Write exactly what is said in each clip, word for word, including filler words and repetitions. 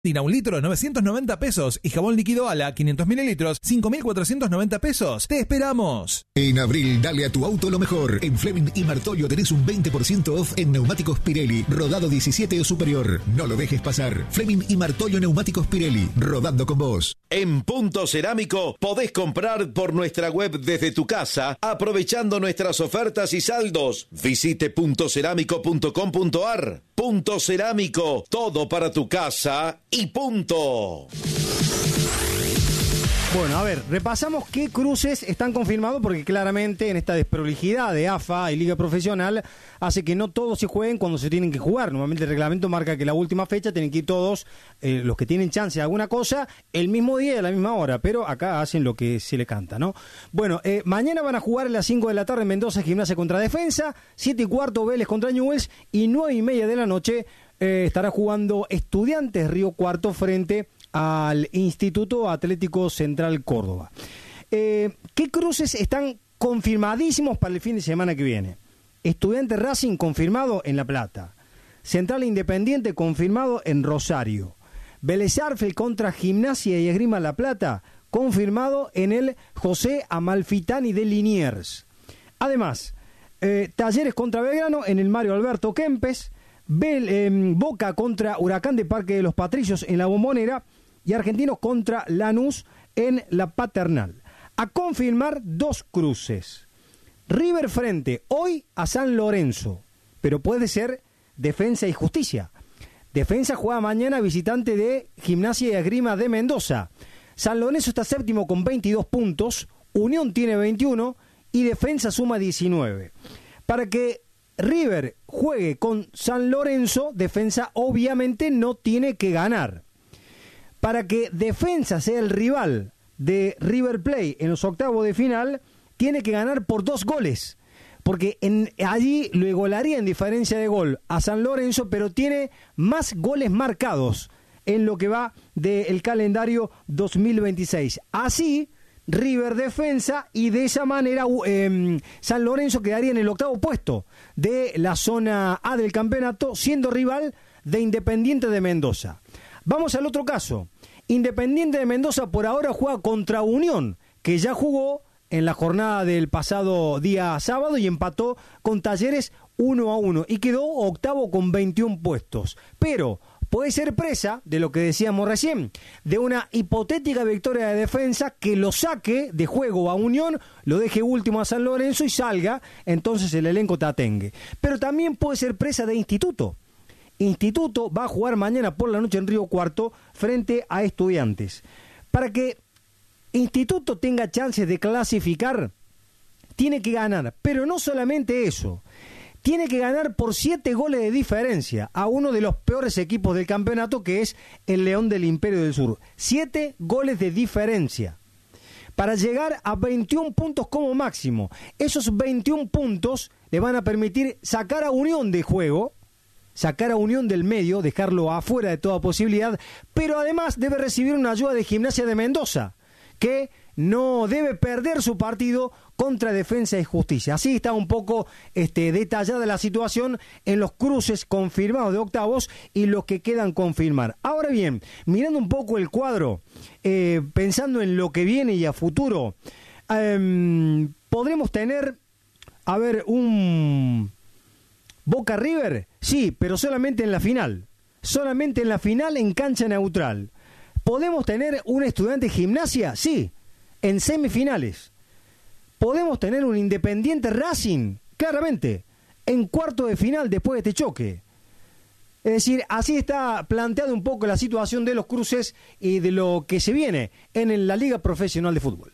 Tina un litro, novecientos noventa pesos. Y jabón líquido Ala, quinientos mililitros, cinco mil cuatrocientos noventa pesos. ¡Te esperamos! En abril, dale a tu auto lo mejor. En Fleming y Martolio tenés un veinte por ciento off en neumáticos Pirelli, rodado diecisiete o superior. No lo dejes pasar. Fleming y Martolio Neumáticos Pirelli, rodando con vos. En Punto Cerámico podés comprar por nuestra web desde tu casa, aprovechando nuestras ofertas y saldos. Visite punto cerámico punto com punto ar. Punto Cerámico, todo para tu casa y punto. Bueno, a ver, repasamos qué cruces están confirmados, porque claramente en esta desprolijidad de A F A y Liga Profesional hace que no todos se jueguen cuando se tienen que jugar. Normalmente el reglamento marca que la última fecha tienen que ir todos, eh, los que tienen chance de alguna cosa, el mismo día y a la misma hora, pero acá hacen lo que se le canta, ¿no? Bueno, eh, mañana van a jugar a las cinco de la tarde en Mendoza, Gimnasia contra Defensa, siete y cuarto Vélez contra Newell's, y nueve y media de la noche eh, estará jugando Estudiantes Río Cuarto frente al Instituto Atlético Central Córdoba. Eh, ¿Qué cruces están confirmadísimos para el fin de semana que viene? Estudiantes Racing confirmado en La Plata. Central Independiente confirmado en Rosario. Vélez Sarsfield contra Gimnasia y Esgrima La Plata confirmado en el José Amalfitani de Liniers. Además, eh, Talleres contra Belgrano en el Mario Alberto Kempes. Bel, eh, Boca contra Huracán de Parque de los Patricios en la Bombonera. Y Argentinos contra Lanús en la Paternal. A confirmar dos cruces. River frente hoy a San Lorenzo, pero puede ser Defensa y Justicia. Defensa juega mañana visitante de Gimnasia y Esgrima de Mendoza. San Lorenzo está séptimo con veintidós puntos, Unión tiene veintiuno y Defensa suma diecinueve. Para que River juegue con San Lorenzo, Defensa obviamente no tiene que ganar. Para que Defensa sea el rival de River Plate en los octavos de final, tiene que ganar por dos goles. Porque en, allí le golaría en diferencia de gol a San Lorenzo, pero tiene más goles marcados en lo que va del calendario dos mil veintiséis. Así, River Defensa, y de esa manera eh, San Lorenzo quedaría en el octavo puesto de la zona A del campeonato, siendo rival de Independiente de Mendoza. Vamos al otro caso. Independiente de Mendoza por ahora juega contra Unión, que ya jugó en la jornada del pasado día sábado y empató con Talleres uno a uno y quedó octavo con veintiún puestos. Pero puede ser presa, de lo que decíamos recién, de una hipotética victoria de Defensa que lo saque de juego a Unión, lo deje último a San Lorenzo y salga, entonces el elenco tatengue. Pero también puede ser presa de Instituto. Instituto va a jugar mañana por la noche en Río Cuarto frente a Estudiantes. Para que Instituto tenga chances de clasificar, tiene que ganar, pero no solamente eso, tiene que ganar por siete goles de diferencia a uno de los peores equipos del campeonato, que es el León del Imperio del Sur. Siete goles de diferencia para llegar a veintiún puntos como máximo. Esos veintiún puntos le van a permitir sacar a Unión de juego, sacar a Unión del medio, dejarlo afuera de toda posibilidad, pero además debe recibir una ayuda de Gimnasia de Mendoza, que no debe perder su partido contra Defensa y Justicia. Así está un poco este, detallada la situación en los cruces confirmados de octavos y los que quedan confirmar. Ahora bien, mirando un poco el cuadro, eh, pensando en lo que viene y a futuro, eh, podremos tener, a ver, un Boca River, sí, pero solamente en la final. Solamente en la final en cancha neutral. ¿Podemos tener un Estudiante Gimnasia? Sí, en semifinales. ¿Podemos tener un Independiente Racing? Claramente, en cuarto de final después de este choque. Es decir, así está planteada un poco la situación de los cruces y de lo que se viene en la Liga Profesional de Fútbol.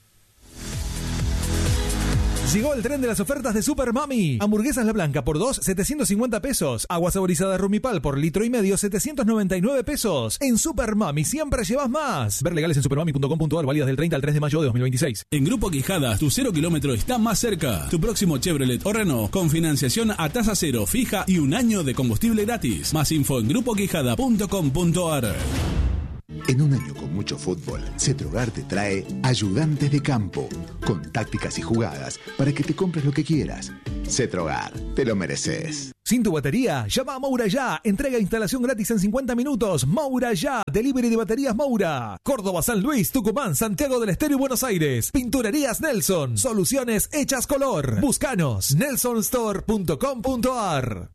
Llegó el tren de las ofertas de Super Mami. Hamburguesas La Blanca por dos, setecientos cincuenta pesos. Agua saborizada Rumipal por litro y medio, setecientos noventa y nueve pesos. En Super Mami siempre llevas más. Ver legales en supermami punto com punto ar, válidas del treinta al tres de mayo de dos mil veintiséis. En Grupo Quijadas, tu cero kilómetro está más cerca. Tu próximo Chevrolet o Renault con financiación a tasa cero fija y un año de combustible gratis. Más info en grupo quijada punto com punto ar. En un año con mucho fútbol, Cetrogar te trae Ayudantes de Campo, con tácticas y jugadas para que te compres lo que quieras. Cetrogar, te lo mereces. ¿Sin tu batería? Llama a Moura Ya. Entrega e instalación gratis en cincuenta minutos. Moura Ya. Delivery de baterías Moura. Córdoba, San Luis, Tucumán, Santiago del Estero y Buenos Aires. Pinturerías Nelson. Soluciones hechas color. Búscanos. nelson store punto com punto ar.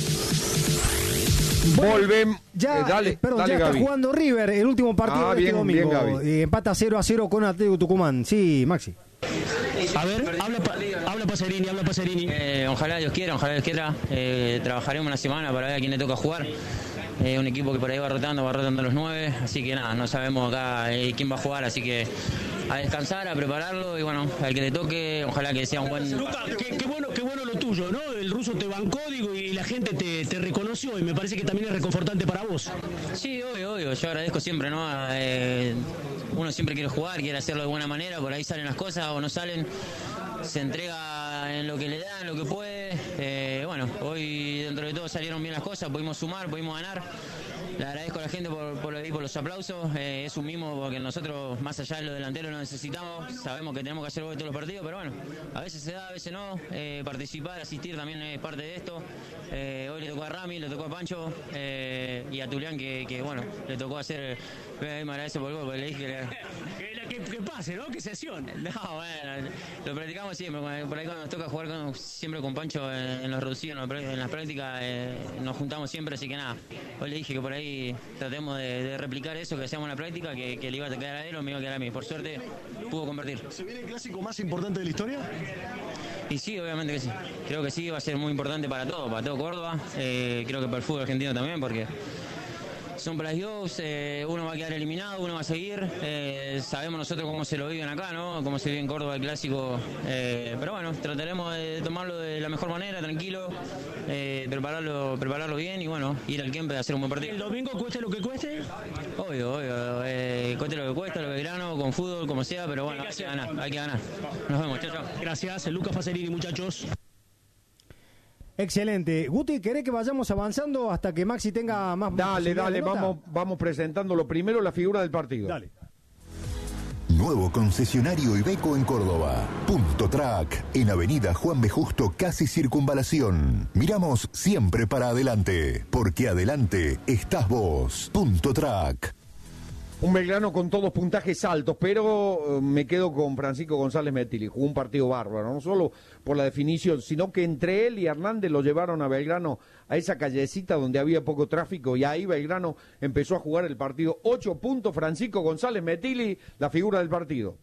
Volvemos. Ya, eh, dale, eh, perdón, dale, ya está Gaby. jugando River el último partido Ah, de bien, este bien, domingo. Gaby. Eh, empata cero a cero con Atlético Tucumán. Sí, Maxi. A ver, habla, pa- habla Pacerini, habla Pacerini. Eh, ojalá Dios quiera, ojalá Dios quiera. Eh, trabajaremos una semana para ver a quién le toca jugar. Eh, un equipo que por ahí va rotando, va rotando los nueve. Así que nada, no sabemos acá eh, quién va a jugar. Así que a descansar, a prepararlo. Y bueno, al que le toque, ojalá que sea un buen... Luca, qué, qué bueno, qué bueno lo tuyo, ¿no? El ruso te bancó, digo, y la gente te, te reconoció. Y me parece que también es reconfortante para vos. Sí, obvio, obvio. Yo agradezco siempre, ¿no? Eh, uno siempre quiere jugar, quiere hacerlo de buena manera. Por ahí salen las cosas o no salen. Se entrega en lo que le da, en lo que puede. Eh, bueno, hoy dentro de todo salieron bien las cosas, pudimos sumar, pudimos ganar. Le agradezco a la gente por, por, por los aplausos. Eh, es un mimo porque nosotros, más allá de lo delantero, lo necesitamos. Sabemos que tenemos que hacer goles todos los partidos, pero bueno, a veces se da, a veces no. Eh, participar, asistir también es parte de esto. Eh, hoy le tocó a Rami, le tocó a Pancho eh, y a Tulián, que, que bueno, le tocó hacer. Eh, me agradece por el gol, porque le dije que le... Que, que, que pase, ¿no? Que sesión. No, bueno, lo practicamos siempre. Por ahí cuando nos toca jugar con, siempre con Pancho en, en los reducidos, en las prácticas, eh, nos juntamos siempre, así que nada. Hoy le dije que por ahí tratemos de, de replicar eso, que hacíamos en la práctica, que, que le iba a quedar a él o me iba a quedar a mí. Por suerte, pudo convertir. ¿Se viene el clásico más importante de la historia? Y sí, obviamente que sí. Creo que sí, va a ser muy importante para todo, para todo Córdoba. Eh, creo que para el fútbol argentino también, porque... son playoffs, eh, uno va a quedar eliminado, uno va a seguir. Eh, sabemos nosotros cómo se lo viven acá, ¿no? Cómo se vive en Córdoba el clásico. Eh, pero bueno, trataremos de tomarlo de la mejor manera, tranquilo, eh, prepararlo, prepararlo bien y bueno, ir al Kempe a hacer un buen partido. ¿El domingo cueste lo que cueste? Obvio, obvio. Eh, cueste lo que cuesta, lo Belgrano, con fútbol, como sea, pero bueno, hay que ganar, hay que ganar. Nos vemos, chao, chao. Gracias, Lucas Pacerini, muchachos. Excelente. Guti, ¿querés que vayamos avanzando hasta que Maxi tenga más... Dale, dale, de nota? vamos, vamos presentando lo primero, la figura del partido. Dale. Nuevo concesionario Iveco en Córdoba. Punto Track, en Avenida Juan B. Justo, casi Circunvalación. Miramos siempre para adelante, porque adelante estás vos. Punto Track. Un Belgrano con todos puntajes altos, pero eh, me quedo con Francisco González Metilli. Jugó un partido bárbaro, no solo por la definición, sino que entre él y Hernández lo llevaron a Belgrano a esa callecita donde había poco tráfico y ahí Belgrano empezó a jugar el partido. Ocho puntos, Francisco González Metilli, la figura del partido.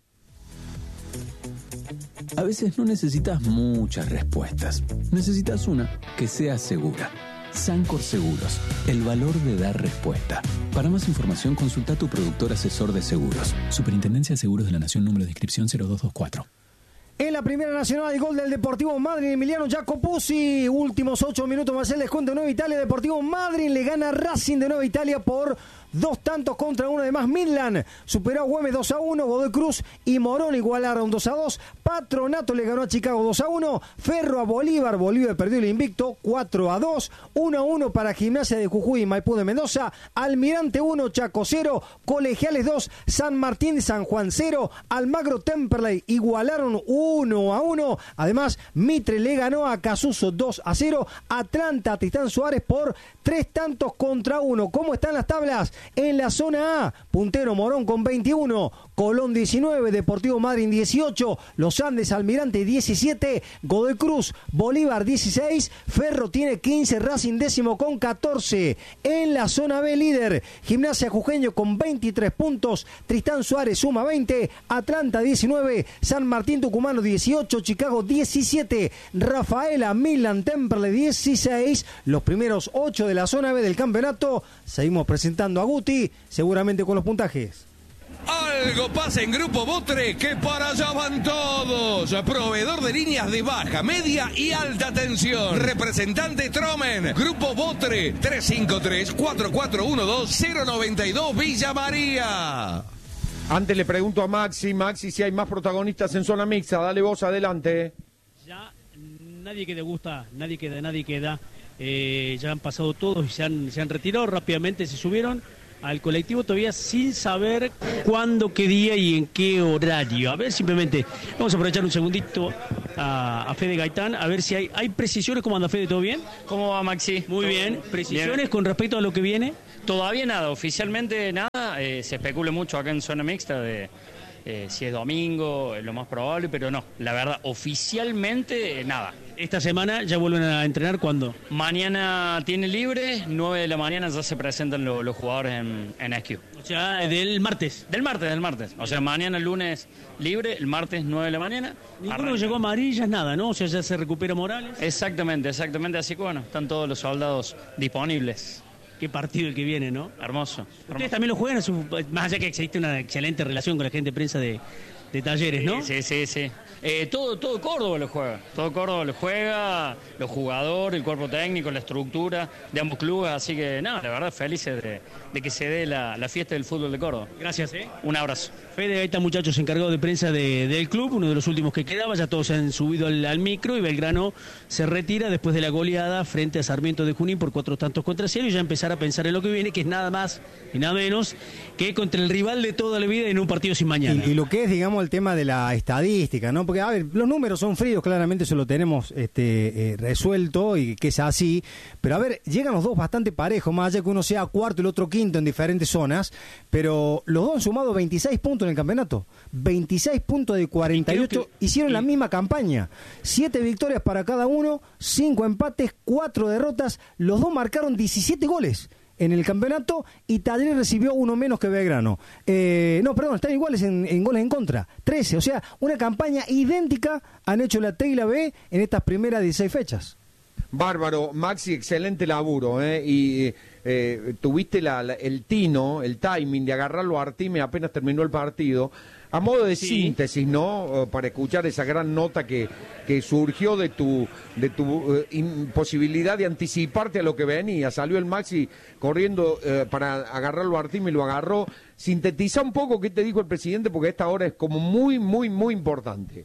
A veces no necesitas muchas respuestas, necesitas una que sea segura. Sancor Seguros, el valor de dar respuesta. Para más información, consulta a tu productor asesor de seguros. Superintendencia de Seguros de la Nación, número de inscripción cero dos dos cuatro. En la primera nacional, el gol del Deportivo Madryn, Emiliano Jacopuzzi. Últimos ocho minutos más el descuento de Nueva Italia. Deportivo Madryn le gana a Racing de Nueva Italia por dos tantos contra uno. Además, Midland superó a Güemes dos a uno. Godoy Cruz y Morón igualaron dos a dos. Patronato le ganó a Chicago dos a uno. Ferro a Bolívar. Bolívar perdió el invicto cuatro a dos. uno a uno para Gimnasia de Jujuy y Maipú de Mendoza. Almirante uno, Chaco cero. Colegiales dos, San Martín de San Juan cero. Almagro Temperley igualaron uno a uno. Además, Mitre le ganó a Casuso dos a cero. Atlanta, Tristán Suárez por tres tantos contra uno. ¿Cómo están las tablas? En la zona A, puntero Morón con veintiuno, Colón diecinueve, Deportivo Madryn dieciocho, Los Andes, Almirante diecisiete, Godoy Cruz, Bolívar dieciséis, Ferro tiene quince, Racing décimo con catorce. En la zona B, líder, Gimnasia Jujeño con veintitrés puntos, Tristán Suárez suma veinte, Atlanta diecinueve, San Martín Tucumano dieciocho, Chicago diecisiete, Rafaela, Milan, Temperley dieciséis, los primeros ocho de la zona B del campeonato. Seguimos presentando a Guti, seguramente con los puntajes. Algo pasa en Grupo Botre, que para allá van todos. Proveedor de líneas de baja, media y alta tensión. Representante Tromen. Grupo Botre, tres cinco tres, cuatro cuatro uno dos, cero nueve dos, Villa María. Antes le pregunto a Maxi, Maxi, si hay más protagonistas en zona mixta. Dale vos, adelante. Ya nadie que degusta, nadie queda, nadie queda. Eh, ya han pasado todos y se han, se han retirado rápidamente, se subieron. al colectivo todavía sin saber cuándo, qué día y en qué horario. A ver, simplemente vamos a aprovechar un segundito a, a Fede Gaitán, a ver si hay, hay precisiones. ¿Cómo anda, Fede? ¿Todo bien? ¿Cómo va, Maxi? Muy bien. ¿Precisiones bien. con respecto a lo que viene? Todavía nada, oficialmente nada. Eh, se especula mucho acá en zona mixta de eh, si es domingo, es lo más probable, pero no, la verdad, oficialmente eh, nada. ¿Esta semana ya vuelven a entrenar cuándo? Mañana tiene libre, nueve de la mañana ya se presentan lo, los jugadores en, en S Q. O sea, del martes. Del martes, del martes. O sea, mañana el lunes libre, el martes nueve de la mañana. Ninguno arranca. llegó a amarillas, nada, ¿no? O sea, ya se recupera Morales. Exactamente, exactamente. Así que bueno, están todos los soldados disponibles. Qué partido el que viene, ¿no? Hermoso. Ustedes hermoso. también lo juegan, su, más allá que existe una excelente relación con la gente de prensa de, de Talleres, ¿no? Sí, sí, sí. Eh, todo, todo Córdoba lo juega. Todo Córdoba lo juega, los jugadores, el cuerpo técnico, la estructura de ambos clubes. Así que, no, la verdad, felices de, de que se dé la, la fiesta del fútbol de Córdoba. Gracias, ¿eh? Un abrazo. Fede Gaita, muchachos, encargado de prensa de, del club, uno de los últimos que quedaba, ya todos se han subido al, al micro y Belgrano se retira después de la goleada frente a Sarmiento de Junín por cuatro tantos contra cero y ya empezar a pensar en lo que viene, que es nada más y nada menos que contra el rival de toda la vida en un partido sin mañana. Y, y lo que es, digamos, el tema de la estadística, ¿no? Porque, a ver, los números son fríos, claramente eso lo tenemos este, eh, resuelto y que es así, pero a ver, llegan los dos bastante parejos, más allá que uno sea cuarto y el otro quinto en diferentes zonas, pero los dos han sumado veintiséis puntos en el campeonato, veintiséis puntos de cuarenta y ocho, que, hicieron y... la misma campaña, siete victorias para cada uno, cinco empates, cuatro derrotas, los dos marcaron diecisiete goles en el campeonato y Talleres recibió uno menos que Belgrano. Eh, no, perdón, están iguales en, en goles en contra, trece, o sea, una campaña idéntica han hecho la T y la B en estas primeras dieciséis fechas. Bárbaro, Maxi, excelente laburo, ¿eh? Y eh, tuviste la, la, el tino, el timing de agarrarlo a Artime apenas terminó el partido. A modo de sí. síntesis, ¿no? Para escuchar esa gran nota que, que surgió de tu de tu uh, imposibilidad de anticiparte a lo que venía. Salió el Maxi corriendo uh, para agarrarlo a Artime y lo agarró. Sintetiza un poco qué te dijo el presidente, porque esta hora es como muy, muy, muy importante.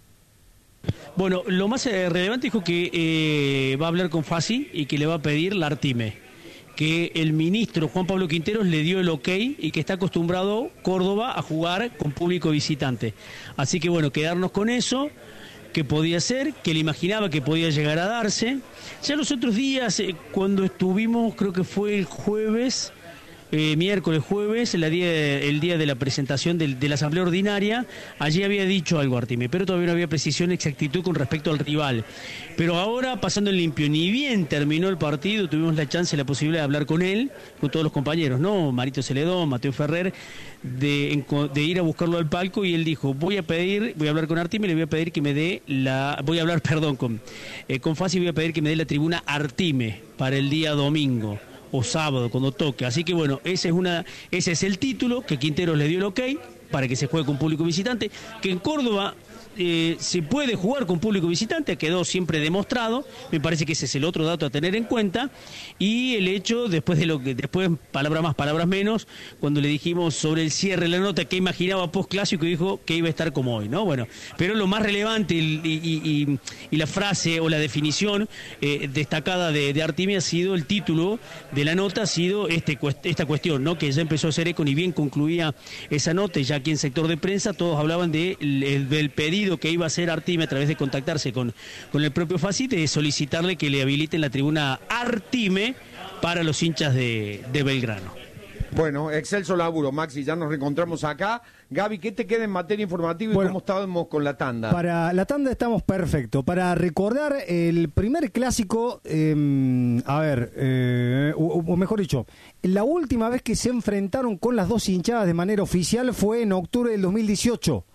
Bueno, lo más eh, relevante dijo que eh, va a hablar con Fassi y que le va a pedir la Artime, que el ministro Juan Pablo Quinteros le dio el ok y que está acostumbrado Córdoba a jugar con público visitante. Así que bueno, quedarnos con eso, que podía ser, que le imaginaba que podía llegar a darse. Ya los otros días, eh, cuando estuvimos, creo que fue el jueves... Eh, miércoles, jueves, el día, el día de la presentación del, de la asamblea ordinaria, allí había dicho algo Artime, pero todavía no había precisión y exactitud con respecto al rival. Pero ahora, pasando en limpio, ni bien terminó el partido, tuvimos la chance y la posibilidad de hablar con él, con todos los compañeros, ¿no? Marito Celedón, Mateo Ferrer, de, de ir a buscarlo al palco, y él dijo, voy a pedir, voy a hablar con Artime, le voy a pedir que me dé la, voy a hablar, perdón, con, eh, con Fassi, voy a pedir que me dé la tribuna Artime para el día domingo o sábado, cuando toque. Así que bueno, ese es una ese es el título que Quinteros le dio el ok para que se juegue con público visitante, que en Córdoba eh, se puede jugar con público visitante, quedó siempre demostrado. Me parece que ese es el otro dato a tener en cuenta, y el hecho, después de lo que después, palabras más, palabras menos, cuando le dijimos sobre el cierre de la nota que imaginaba post clásico, dijo que iba a estar como hoy, ¿no? Bueno, pero lo más relevante y, y, y, y la frase o la definición eh, destacada de, de Artime ha sido el título de la nota, ha sido este esta cuestión, ¿no? Que ya empezó a hacer eco, ni bien concluía esa nota, y ya aquí en sector de prensa todos hablaban de, el, del pedido que iba a hacer Artime a través de contactarse con, con el propio Fassi, de solicitarle que le habiliten la tribuna Artime para los hinchas de, de Belgrano. Bueno, excelso laburo, Maxi, ya nos reencontramos acá. Gaby, ¿qué te queda en materia informativa y bueno, cómo estábamos con la tanda? Para la tanda estamos perfecto. Para recordar el primer clásico, eh, a ver, eh, o, o mejor dicho, la última vez que se enfrentaron con las dos hinchadas de manera oficial fue en octubre del dos mil dieciocho.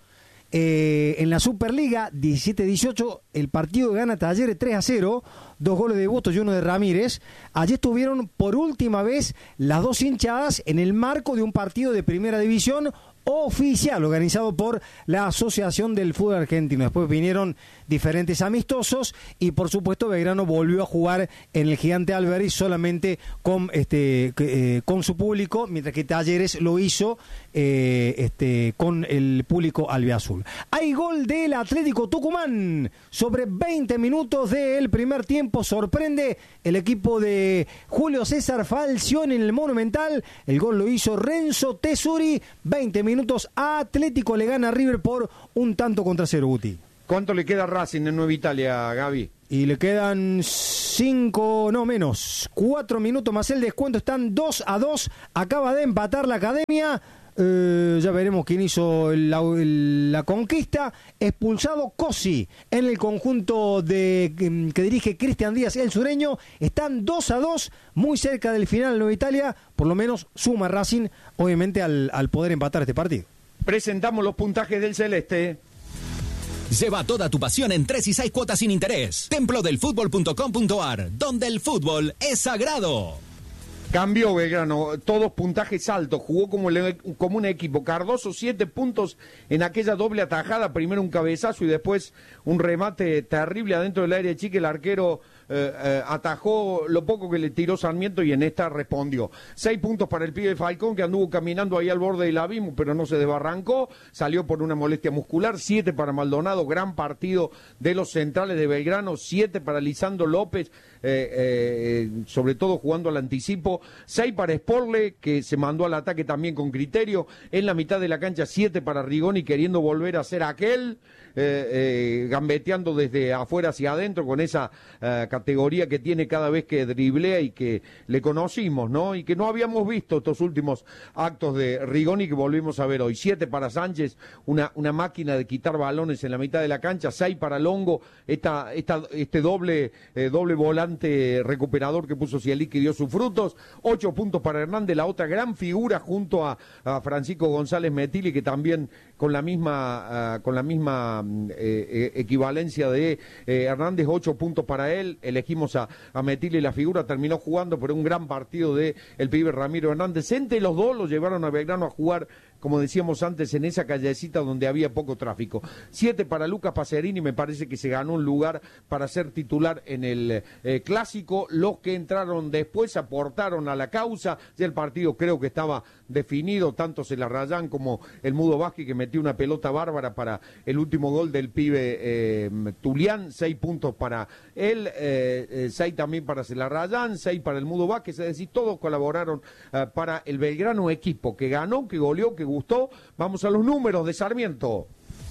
Eh, en la Superliga diecisiete dieciocho, el partido gana Talleres tres a cero, dos goles de Boto y uno de Ramírez. Allí estuvieron por última vez las dos hinchadas en el marco de un partido de primera división oficial organizado por la Asociación del Fútbol Argentino. Después vinieron diferentes amistosos y por supuesto Belgrano volvió a jugar en el Gigante Alberdi solamente con este eh, con su público, mientras que Talleres lo hizo eh, este con el público albiazul. Hay gol del Atlético Tucumán sobre veinte minutos del primer tiempo. tiempo. Sorprende el equipo de Julio César Falcioni en el Monumental. El gol lo hizo Renzo Tesuri. veinte minutos. Atlético le gana a River por un tanto contra cero, Guti. ¿Cuánto le queda a Racing en Nueva Italia, Gaby? Y le quedan cinco, no menos, cuatro minutos más el descuento. Están dos a dos. Acaba de empatar la Academia. Eh, ya veremos quién hizo la, la conquista. Expulsado Cosi en el conjunto de que dirige Cristian Díaz, el sureño. Están dos a dos, muy cerca del final de Nueva Italia. Por lo menos suma Racing, obviamente, al, al poder empatar este partido. Presentamos los puntajes del Celeste. Lleva toda tu pasión en tres y seis cuotas sin interés. templo del fútbol punto com punto a r, donde el fútbol es sagrado. Cambió Belgrano, todos puntajes altos, jugó como, le, como un equipo. Cardoso, siete puntos en aquella doble atajada, primero un cabezazo y después un remate terrible adentro del área chica. El arquero eh, eh, atajó lo poco que le tiró Sarmiento y en esta respondió. Seis puntos para el pibe Falcón, que anduvo caminando ahí al borde del abismo, pero no se desbarrancó, salió por una molestia muscular. Siete para Maldonado, gran partido de los centrales de Belgrano. Siete para Lisandro López, eh, eh, sobre todo jugando al anticipo. Seis para Sporle, que se mandó al ataque también con criterio. En la mitad de la cancha, siete para Rigoni, queriendo volver a ser aquel, eh, eh, gambeteando desde afuera hacia adentro, con esa eh, categoría que tiene cada vez que driblea y que le conocimos, ¿no? Y que no habíamos visto estos últimos actos de Rigoni que volvimos a ver hoy. Siete para Sánchez, una, una máquina de quitar balones en la mitad de la cancha. Seis para Longo, esta, esta, este doble, eh, doble volante recuperador que puso Cielic y dio sus frutos. Ocho puntos para Hernández, la otra gran figura junto a, a Francisco González Metilli, que también con la misma uh, con la misma eh, equivalencia de eh, Hernández. Ocho puntos para él. Elegimos a, a Metilli, la figura terminó jugando, pero un gran partido de el pibe Ramiro Hernández. Entre los dos lo llevaron a Belgrano a jugar, como decíamos antes, en esa callecita donde había poco tráfico. Siete para Lucas Pacerini, me parece que se ganó un lugar para ser titular en el eh, clásico. Los que entraron después aportaron a la causa. Ya el partido creo que estaba definido, tanto Celarrayán como el Mudo Vázquez, que metió una pelota bárbara para el último gol del pibe eh, Tulián. Seis puntos para él, eh, eh, seis también para Celarrayán, seis para el Mudo Vázquez. Es decir, todos colaboraron eh, para el Belgrano equipo, que ganó, que goleó, que gustó. Vamos a los números de Sarmiento.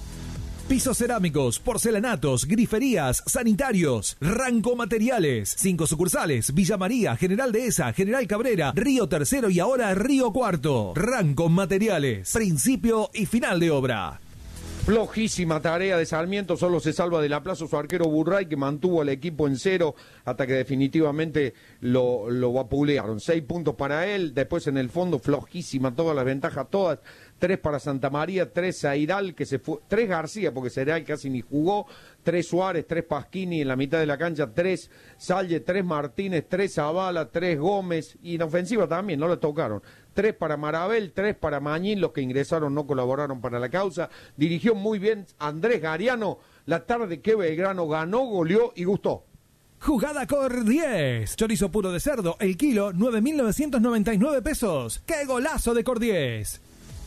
Pisos cerámicos, porcelanatos, griferías, sanitarios, Ranco Materiales, cinco sucursales, Villa María, General Dehesa, General Cabrera, Río Tercero y ahora Río Cuarto. Ranco Materiales, principio y final de obra. Flojísima tarea de Sarmiento, solo se salva del aplazo su arquero Burray, que mantuvo al equipo en cero hasta que definitivamente lo, lo vapulearon. Seis puntos para él, después en el fondo flojísima, todas las ventajas, todas. Tres para Santa María, tres Airal, que se fue, tres García, porque Airal casi ni jugó, tres Suárez, tres Pasquini en la mitad de la cancha, tres Salle, tres Martínez, tres Zavala, tres Gómez, y en ofensiva también, no le tocaron. Tres para Marabel, tres para Mañín, los que ingresaron no colaboraron para la causa. Dirigió muy bien Andrés Gariano, la tarde que Belgrano ganó, goleó y gustó. Jugada Cor diez. Chorizo puro de cerdo, el kilo, nueve mil novecientos noventa y nueve pesos. ¡Qué golazo de Cor diez!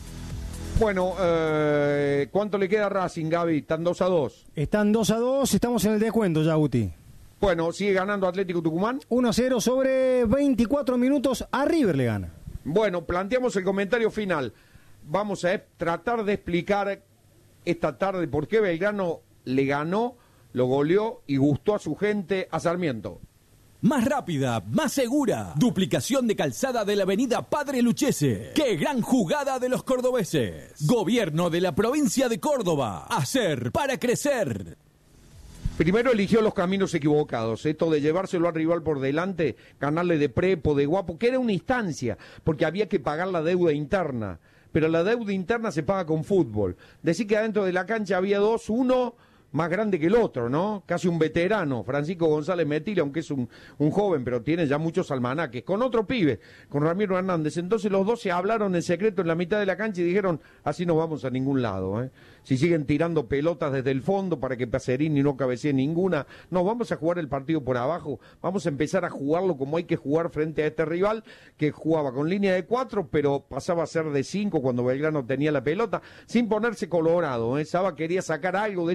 Bueno, eh, ¿cuánto le queda a Racing, Gaby? ¿Están dos a dos? Están dos a dos, estamos en el descuento ya, Guti. Bueno, sigue ganando Atlético Tucumán. uno a cero sobre veinticuatro minutos, a River le gana. Bueno, planteamos el comentario final. Vamos a tratar de explicar esta tarde por qué Belgrano le ganó, lo goleó y gustó a su gente a Sarmiento. Más rápida, más segura. Duplicación de calzada de la avenida Padre Luchese. ¡Qué gran jugada de los cordobeses! Gobierno de la provincia de Córdoba. Hacer para crecer. Primero eligió los caminos equivocados, esto de llevárselo al rival por delante, ganarle de prepo, de guapo, que era una instancia, porque había que pagar la deuda interna, pero la deuda interna se paga con fútbol. Decir que adentro de la cancha había dos, uno más grande que el otro, ¿no? Casi un veterano, Francisco González Metilli, aunque es un, un joven, pero tiene ya muchos almanaques, con otro pibe, con Ramiro Hernández. Entonces los dos se hablaron en secreto en la mitad de la cancha y dijeron, así no vamos a ningún lado, ¿eh? Si siguen tirando pelotas desde el fondo para que Pacerini no cabecee ninguna, no, vamos a jugar el partido por abajo, vamos a empezar a jugarlo como hay que jugar frente a este rival, que jugaba con línea de cuatro, pero pasaba a ser de cinco cuando Belgrano tenía la pelota, sin ponerse colorado, ¿eh? Saba quería sacar algo de este partido,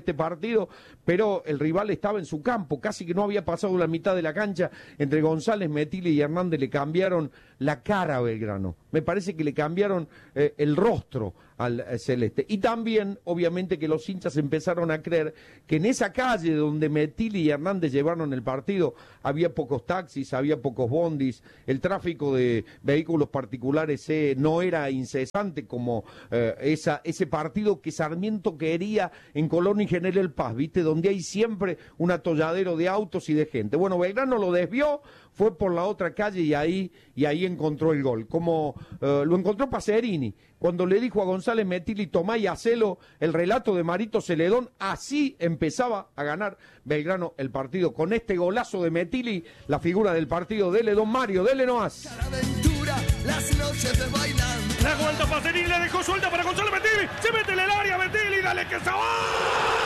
partido, pero el rival estaba en su campo, casi que no había pasado la mitad de la cancha. Entre González, Metilli y Hernández le cambiaron la cara a Belgrano. Me parece que le cambiaron eh, el rostro al eh, celeste. Y también, obviamente, que los hinchas empezaron a creer que en esa calle donde Metilli y Hernández llevaron el partido había pocos taxis, había pocos bondis, el tráfico de vehículos particulares eh, no era incesante como eh, esa, ese partido que Sarmiento quería en Colón y General Paz, ¿viste? Donde hay siempre un atolladero de autos y de gente. Bueno, Belgrano lo desvió, fue por la otra calle y ahí, y ahí encontró el gol. Como eh, lo encontró Pacerini, cuando le dijo a González Metilli, tomá y hacelo, el relato de Marito Celedón, así empezaba a ganar Belgrano el partido. Con este golazo de Metilli, la figura del partido. Dele, don Mario, dele nomás. Las noches de bailando. La vuelta Pacerini, le dejó suelta para González Metilli. Se mete en el área, Metilli, dale que se va.